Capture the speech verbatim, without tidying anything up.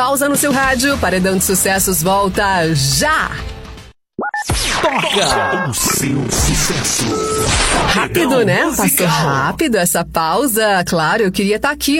pausa no seu rádio. Paredão de Sucessos volta já! Toca o seu sucesso. Rápido, né? Passou rápido essa pausa. Claro, eu queria estar aqui